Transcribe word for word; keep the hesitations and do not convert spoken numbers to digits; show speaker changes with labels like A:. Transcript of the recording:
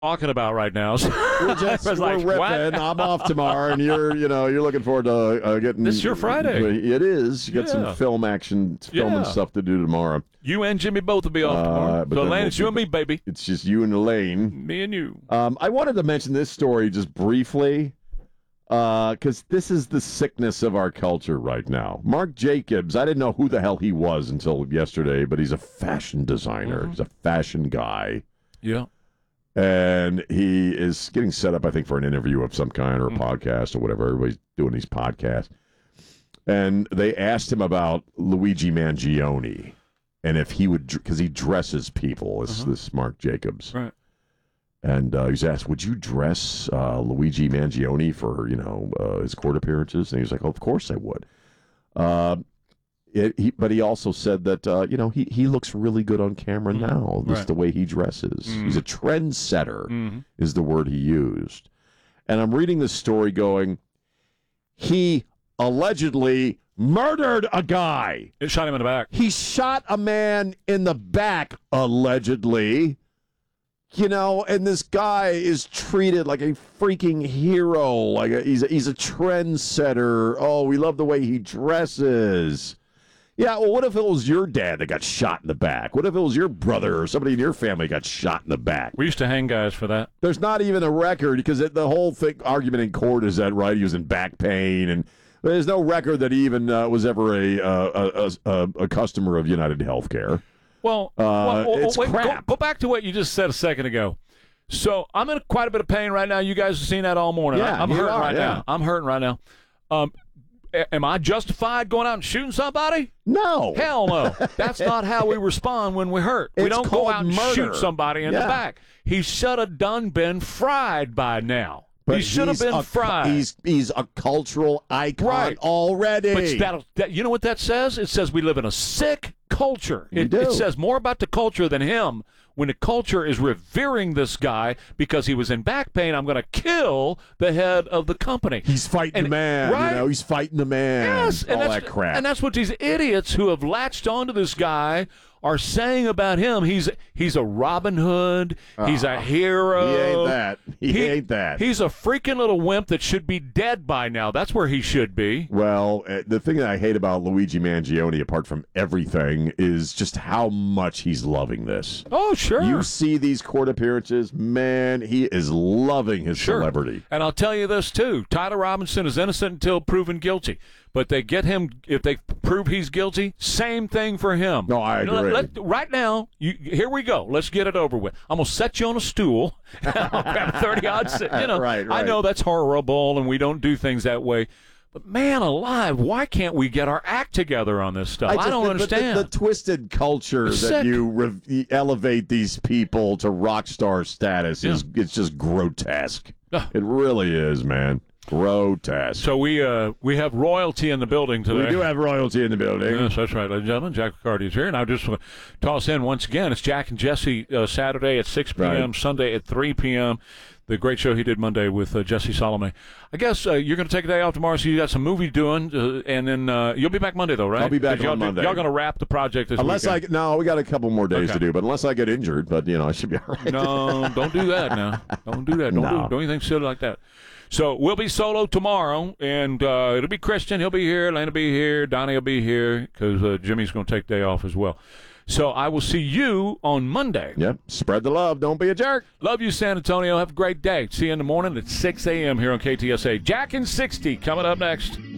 A: talking about right now. So
B: We're just
A: I was
B: we're
A: like,
B: ripping.
A: what?
B: I'm off tomorrow, and you're you know you're looking forward to uh, getting.
A: This is your Friday.
B: It is. You got
A: Yeah.
B: some film action, film
A: Yeah.
B: and stuff to do tomorrow.
A: You and Jimmy both will be off tomorrow.
B: Uh, but
A: so,
B: then
A: Lane,
B: we'll
A: it's you
B: be-
A: and me, baby.
B: It's just you and Elaine.
A: Me and you.
B: Um, I wanted to mention this story just briefly because this is the sickness of our culture right now. Marc Jacobs, I didn't know who the hell he was until yesterday, but he's a fashion designer.
A: Mhm.
B: He's a fashion guy.
A: Yeah.
B: And he is getting set up, I think, for an interview of some kind or a
A: Mhm.
B: podcast or whatever. Everybody's doing these podcasts. And they asked him about Luigi Mangione and if he would, because he dresses people, this,
A: Uh-huh.
B: this Marc Jacobs.
A: Right.
B: And uh, he was asked, would you dress uh, Luigi Mangione for, you know, uh, his court appearances? And he was like, oh, of course I would. Uh, it, he, but he also said that, uh, you know, he, he looks really good on camera
A: Mhm.
B: now, just
A: Right.
B: the way he dresses.
A: Mhm.
B: He's a trendsetter,
A: Mm-hmm.
B: is the word he used. And I'm reading this story going, he allegedly murdered a guy.
A: It shot him in the back.
B: He shot a man in the back, allegedly. You know, and this guy is treated like a freaking hero. Like a, he's a, he's a trendsetter. Oh, we love the way he dresses. Yeah, well, what if it was your dad that got shot in the back? What if it was your brother or somebody in your family got shot in the back?
A: We used to hang guys for that.
B: There's not even a record because it, the whole thing argument in court is that right he was in back pain, and there's no record that he even uh, was ever a, uh, a, a a customer of United Healthcare.
A: Well,
B: Uh,
A: well, well,
B: it's
A: wait,
B: crap.
A: Go, go back to what you just said a second ago. So I'm in quite a bit of pain right now. You guys have seen that all morning.
B: Yeah,
A: I'm
B: you
A: hurting
B: are,
A: right
B: yeah.
A: now. I'm hurting right now. Um, a- am I justified going out and shooting somebody?
B: No.
A: Hell no. That's not how we respond when we're hurt. we
B: It's
A: don't go
B: called
A: out and
B: murder.
A: shoot somebody in
B: Yeah.
A: the back. He should have done been fried by now.
B: But
A: he should have
B: he's
A: been
B: a,
A: fried.
B: He's he's a cultural icon
A: Right.
B: already.
A: But that, that, you know what that says? It says we live in a sick culture.
B: We
A: It,
B: do.
A: it says more about the culture than him. When the culture is revering this guy because he was in back pain, I'm going to kill the head of the company.
B: He's fighting
A: And-
B: the man.
A: right?
B: You know, he's fighting the man.
A: Yes, and
B: all
A: that's,
B: that crap.
A: and that's what these idiots who have latched onto this guy are saying about him. He's he's a Robin Hood. He's a hero.
B: he ain't that. He, ain't that.
A: He's a freaking little wimp that should be dead by now. That's where he should be.
B: Well, uh, the thing that I hate about Luigi Mangione, apart from everything, is just how much he's loving this.
A: Oh, sure.
B: You see these court appearances, man, he is loving his
A: Sure.
B: celebrity.
A: And I'll tell you this, too. Tyler Robinson is innocent until proven guilty. But they get him, if they prove he's guilty, same thing for him.
B: No, I
A: You know,
B: agree.
A: let- right now, you, here we go. Let's get it over with. I'm going to set you on a stool. I'll grab thirty odds. You know,
B: Right,
A: I
B: right.
A: know that's horrible, and we don't do things that way. But, man alive, why can't we get our act together on this stuff? I,
B: just-
A: don't
B: the-
A: understand.
B: The, the twisted culture
A: It's
B: that
A: sick.
B: you re- elevate these people to rock star status is it's just grotesque.
A: Ugh.
B: It really is, man. Grotesque.
A: so we uh, we have royalty in the building today.
B: we do have royalty in the building.
A: Yes, that's right, ladies and gentlemen. Jack McCarty is here, and I'll just uh, toss in once again. It's Jack and Jesse uh, Saturday at six p.m.,
B: Right.
A: Sunday at three p.m., the great show he did Monday with uh, Jesse Salome. I guess uh, you're going to take a day off tomorrow, so you got some movie doing, uh, and then uh, you'll be back Monday, though, right?
B: I'll be back
A: 'Cause y'all
B: on
A: do-
B: Monday.
A: Y'all going to wrap the project this
B: Unless I
A: weekend.
B: no, we got a couple more days
A: Okay.
B: to do, but unless I get injured, but you know, I should be all right.
A: No, don't do that now. Don't do that. Don't,
B: No.
A: do, do anything silly like that. So we'll be solo tomorrow, and uh, it'll be Christian. He'll be here. Lana will be here. Donnie will be here because uh, Jimmy's going to take day off as well. So I will see you on Monday.
B: Yep. Spread the love. Don't be a jerk.
A: Love you, San Antonio. Have a great day. See you in the morning at six a.m. here on K T S A. Jack and sixty coming up next.